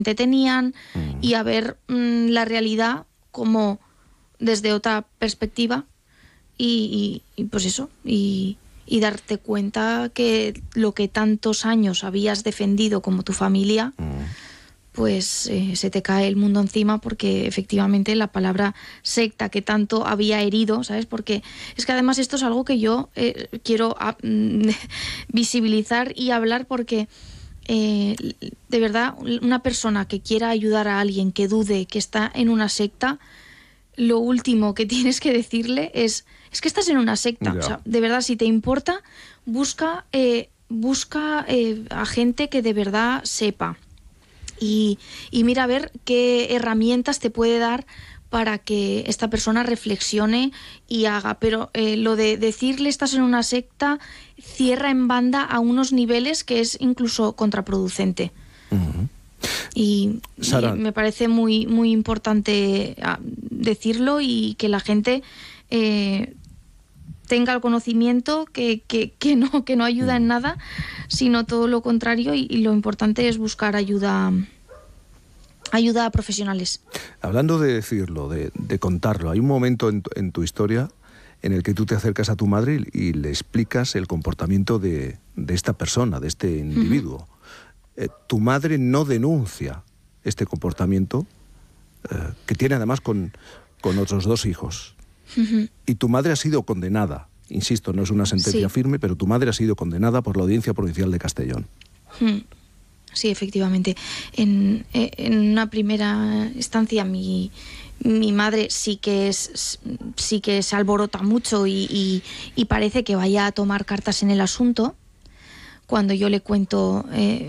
tenían y a ver la realidad como desde otra perspectiva y pues eso, y darte cuenta que lo que tantos años habías defendido como tu familia, pues se te cae el mundo encima, porque efectivamente la palabra secta que tanto había herido, ¿sabes? Porque es que además esto es algo que yo quiero visibilizar y hablar, porque de verdad, una persona que quiera ayudar a alguien que dude que está en una secta, lo último que tienes que decirle es que estás en una secta. O sea, de verdad, si te importa, busca a gente que de verdad sepa. Y mira a ver qué herramientas te puede dar para que esta persona reflexione y haga. Pero lo de decirle estás en una secta cierra en banda a unos niveles que es incluso contraproducente. Y me parece muy, muy importante decirlo, y que la gente tenga el conocimiento que no ayuda en nada, sino todo lo contrario, y lo importante es buscar ayuda a profesionales. Hablando de decirlo, de contarlo, hay un momento en tu historia en el que tú te acercas a tu madre y le explicas el comportamiento de esta persona, de este individuo. Tu madre no denuncia este comportamiento, que tiene además con otros 2 hijos. Y tu madre ha sido condenada, insisto, no es una sentencia firme, pero tu madre ha sido condenada por la Audiencia Provincial de Castellón. Sí, efectivamente. En una primera instancia mi madre sí que se alborota mucho y parece que vaya a tomar cartas en el asunto cuando yo le cuento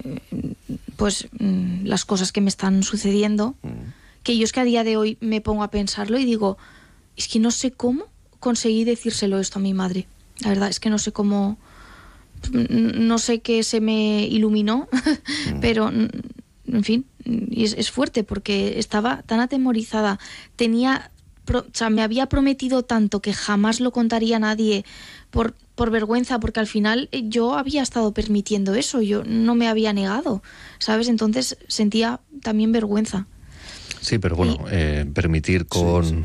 las cosas que me están sucediendo, que yo es que a día de hoy me pongo a pensarlo y digo, es que no sé cómo conseguí decírselo esto a mi madre. La verdad es que no sé cómo, no sé qué se me iluminó, pero en fin, y es fuerte, porque estaba tan atemorizada, me había prometido tanto que jamás lo contaría a nadie por vergüenza, porque al final yo había estado permitiendo eso, yo no me había negado, ¿sabes? Entonces sentía también vergüenza. Sí, pero bueno, permitir con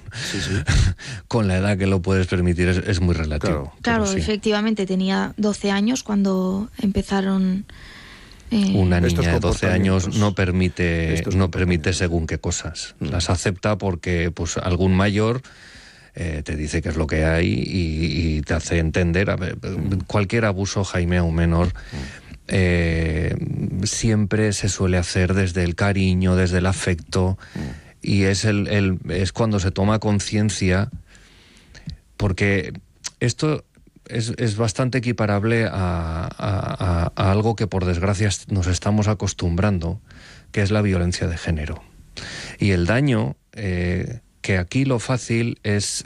la edad que lo puedes permitir es muy relativo. Claro, efectivamente, tenía 12 años cuando empezaron... Una niña de 12 años no permite según qué cosas. Las acepta porque pues algún mayor te dice qué es lo que hay y te hace entender. A ver, cualquier abuso, Jaime, a un menor... siempre se suele hacer desde el cariño, desde el afecto, y es cuando se toma conciencia, porque esto es bastante equiparable a algo que por desgracia nos estamos acostumbrando, que es la violencia de género. Y el daño, que aquí lo fácil es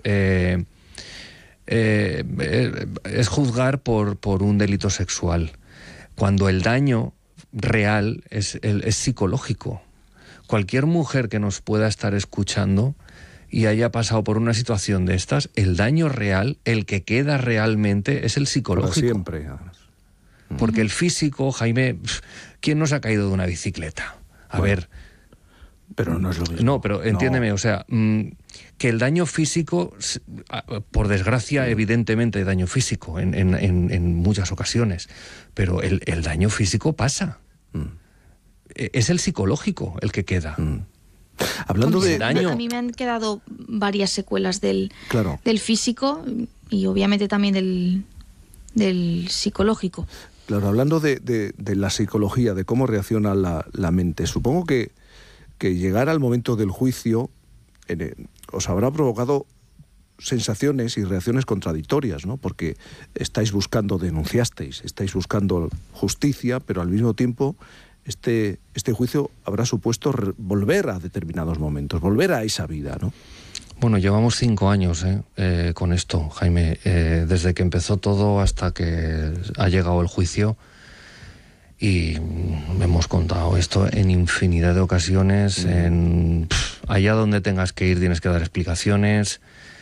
juzgar por un delito sexual, cuando el daño real es psicológico. Cualquier mujer que nos pueda estar escuchando y haya pasado por una situación de estas, el daño real, el que queda realmente, es el psicológico. Para siempre. Porque el físico, Jaime, ¿quién no se ha caído de una bicicleta? A ver... Pero no es lo mismo. No, pero entiéndeme, o sea, que el daño físico, por desgracia, evidentemente hay daño físico en muchas ocasiones, pero el daño físico pasa. Es el psicológico el que queda. Hablando de daño... A mí me han quedado varias secuelas del físico y obviamente también del psicológico. Claro, hablando de la psicología, de cómo reacciona la mente, supongo que llegar al momento del juicio os habrá provocado sensaciones y reacciones contradictorias, ¿no? Porque estáis buscando justicia, pero al mismo tiempo este juicio habrá supuesto volver a determinados momentos, volver a esa vida, ¿no? Bueno, llevamos 5 años con esto, Jaime, desde que empezó todo hasta que ha llegado el juicio. Y hemos contado esto en infinidad de ocasiones. Allá donde tengas que ir tienes que dar explicaciones,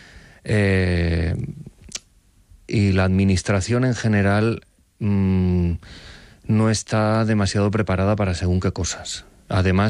y la administración en general no está demasiado preparada para según qué cosas. Además,